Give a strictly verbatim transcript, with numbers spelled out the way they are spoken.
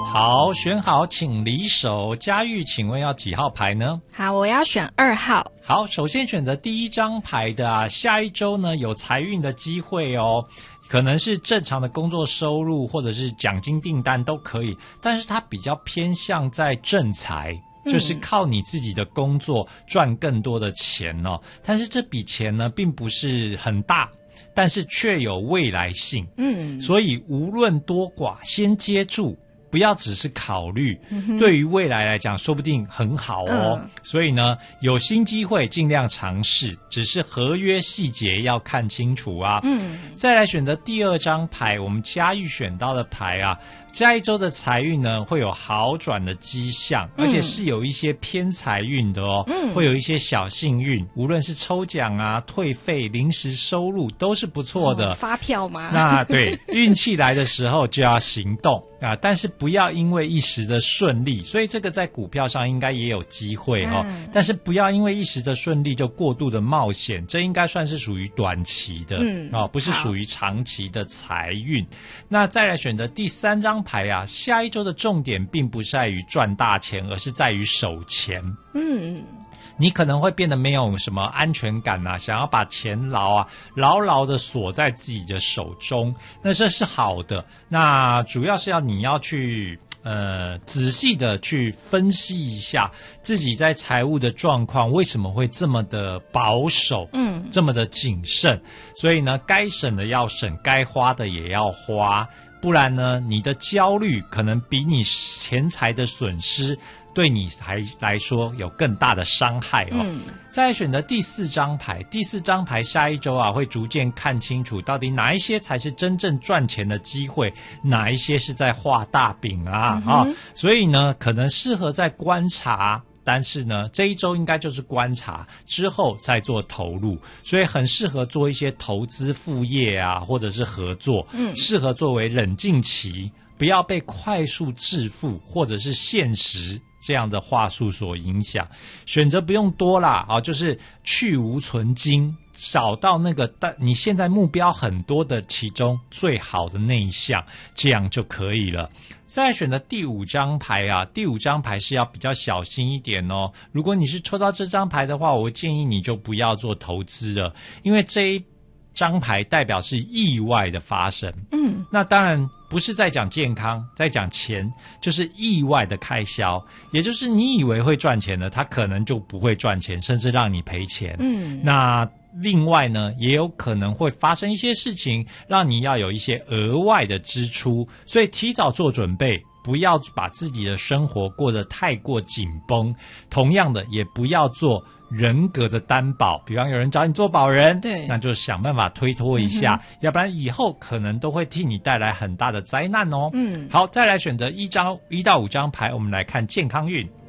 好，选好请离手。嘉玉，请问要几号牌呢？ 好，我要选二号。 好，首先选择第一张牌的啊，下一周呢有财运的机会哦，可能是正常的工作收入或者是奖金订单都可以，但是它比较偏向在正财。就是靠你自己的工作赚更多的钱哦，但是这笔钱呢并不是很大，但是却有未来性。嗯，所以无论多寡，先接住，不要只是考虑，嗯、对于未来来讲，说不定很好哦。嗯、所以呢，有新机会尽量尝试，只是合约细节要看清楚啊。嗯，再来选择第二张牌，我们嘉玉选到的牌啊。下一周的财运呢会有好转的迹象，而且是有一些偏财运的哦，嗯、会有一些小幸运，无论是抽奖啊、退费、临时收入都是不错的。 哦、发票吗？ 那对，运气来的时候就要行动啊，但是不要因为一时的顺利，所以这个在股票上应该也有机会哦，嗯、但是不要因为一时的顺利就过度的冒险，这应该算是属于短期的，嗯、哦，不是属于长期的财运。那再来选择第三张牌啊，下一周的重点并不在于赚大钱，而是在于守钱。嗯，你可能会变得没有什么安全感啊，想要把钱牢啊牢牢的锁在自己的手中，那这是好的。那主要是要你要去呃仔细的去分析一下自己在财务的状况为什么会这么的保守，嗯，这么的谨慎。所以呢，该省的要省，该花的也要花。不然呢，你的焦虑可能比你钱财的损失对你还来说有更大的伤害哦。嗯、再来选择第四张牌，第四张牌下一周啊会逐渐看清楚到底哪一些才是真正赚钱的机会，哪一些是在画大饼啊、嗯、啊，所以呢可能适合在观察。但是呢，这一周应该就是观察之后再做投入，所以很适合做一些投资副业啊，或者是合作，嗯，适合作为冷静期，不要被快速致富或者是现实这样的话术所影响。选择不用多啦，啊，就是去无存精，找到那个但你现在目标很多的其中最好的那一项，这样就可以了。再来选择第五张牌啊，第五张牌是要比较小心一点哦。如果你是抽到这张牌的话，我建议你就不要做投资了，因为这一张牌代表是意外的发生。嗯，那当然不是在讲健康，在讲钱，就是意外的开销，也就是你以为会赚钱的，它可能就不会赚钱，甚至让你赔钱。嗯，那另外呢，也有可能会发生一些事情，让你要有一些额外的支出，所以提早做准备，不要把自己的生活过得太过紧绷。同样的，也不要做人格的担保，比方有人找你做保人，对，那就想办法推脱一下，嗯、要不然以后可能都会替你带来很大的灾难哦。嗯，好，再来选择一张一到五张牌，我们来看健康运。